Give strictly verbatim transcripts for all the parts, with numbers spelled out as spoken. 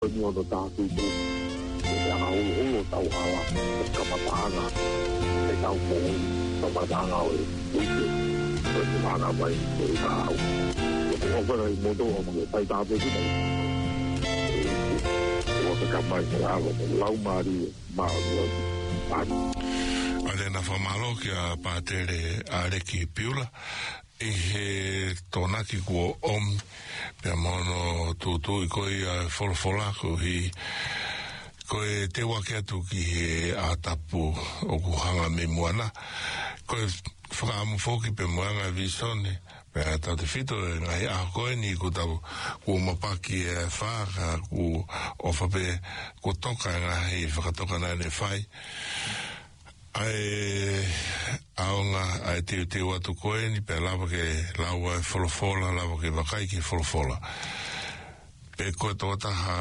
我都打對咗，然後我就下啦，咁啊打啦，比較冇咁啊打啦，每次都係打啦為最打，我覺得冇到我哋細打俾啲人，我就咁咪打咯，撈埋啲貓咗打。 Ale na whamalo ki a pātere a reki piula i he tōna ki kua om pia mono tūtū i koe a wholofola ko hi koe te wake atu ki he a tapu o ku hanga me muana koe whakaamu whoki pe muanga visone pia tau te whito e ngai a koe ni ku tau ku mapaki e whaka ku ofape ku toka ngahi whakatoka nane whai ai aonga ai te te watu koe ni pe lava ke laua e wholofola lava ke wakai ki wholofola pe koe tō taha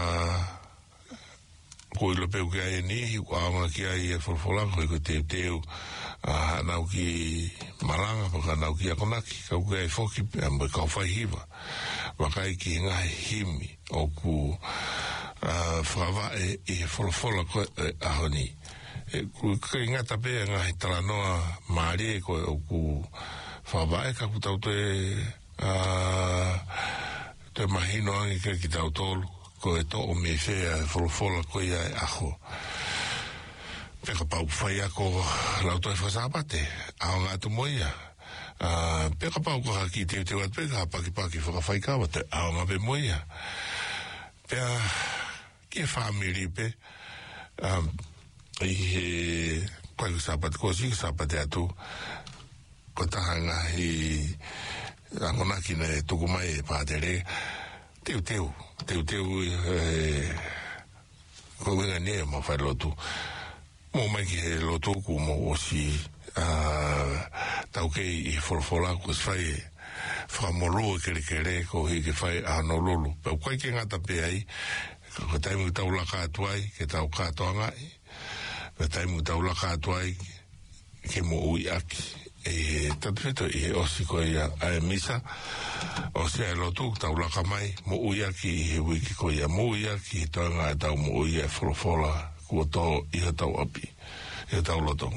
koe lo peu ke ai ni aonga ki ai e wholofola koe koe te teo uh, nau ki malanga paka nau ki akonaki kau ke ai whoki pe amoi kau whai hiwa wakai ki ngai himi o ku uh, whakawa e i wholofola koe e ahoni e ku ke ngata pe nga hitala noa mari ko ku whawae ka ku tau te uh, te mahino angi ke ki tau tolu ko e to o me whea e wholofola ko ia e aho pe ka pau whai ako lau toi whasapate ao ngā tu moia uh, pe ka pau ko haki te te wat pe ka paki paki whakawhai kawa te ao ngā pe moia pe a ke whamiri pe um, i he koe ku sapate ko si ku sapate atu ko tahanga i angonaki ne tuku mai e pātere teu teu teu teu e ko wenga ne ma whai lotu mo mai ki he lotu ku mo o si tau kei i wholofola ku swhai whamoro e kere kere ko hi ke whai ano lulu pe koe ke ngata pe ai ko taimu tau laka atuai ke tau katoa ngai pe taimu tau laka atuai ke mo ui aki e tatu fito i he osi ko ia a e misa osi a lotu tau laka mai mo ui aki i he wiki ko ia mo ui aki i toa ngā tau mo ui e wholofola kua tō i he tau api i he tau loto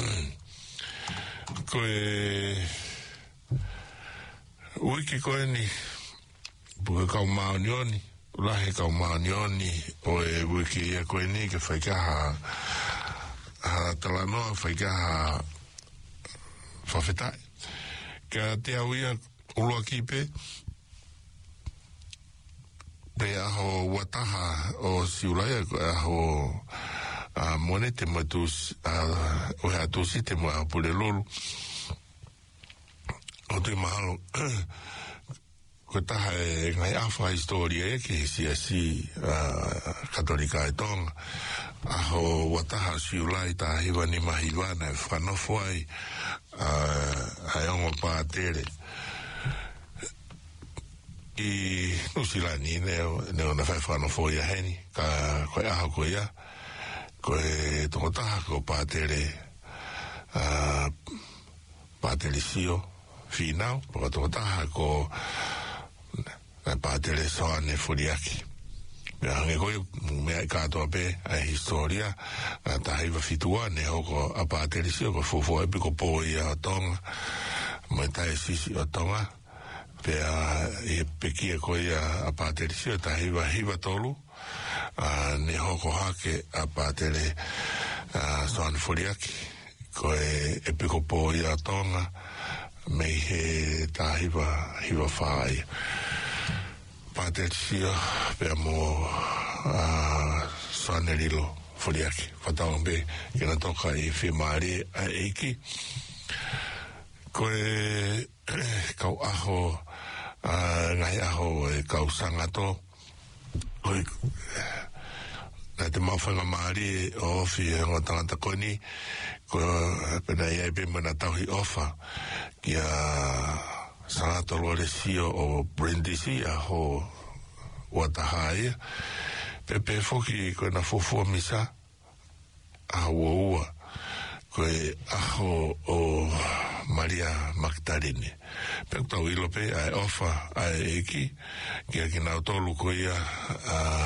ko e wiki ko e ni puke kau maonioni ulahe kau maonioni o e wiki ia ko e ni ke whaikaha a talanoa whaikaha whawhetai ka te au ia uloa kipe pe aho wataha o siulaya aho a mone te matus o hea tusi te mua pule lulu o te mahalo ko taha e ngai awha historia e ke si a si katolika e tonga aho wataha siulai ta hiwa ni mahiwana e whanofo ai ai ongo pātere i nusila ni neo neo na whai whanofo ia heni ka koe aho koe ia koe toko taha ko pātere pātere sio whinau paka toko taha ko na pātere soane furiaki mea hange koe mea i kātoa pe a historia na tahiwa fitua ne hoko a pātere sio ko fufo epi ko pō i a tonga mai tae sisi o tonga pe a i pekia koe a pātere sio tahiwa hiwa tolu ne hoko hake a pātere soane furiaki koe epi ko pō i a tonga mei he tahiwa hiwa whai Patricia pe mo a Sanerilo Foliaki Fatambe kina toka i Fimari a Eiki koe kau aho a ngai aho e kau sangato koe na te mawhanga maari o ofi e ngā tangata koni koe pena iai pe mana tauhi ofa ki a sangato lore sio o Brindisi a ho watahaia pepe foki koe na fofua misa a ua ua koe aho o Maria Magdalene pe tau ilo pe ai ofa ai eki ki a ki nau tolu koe ia a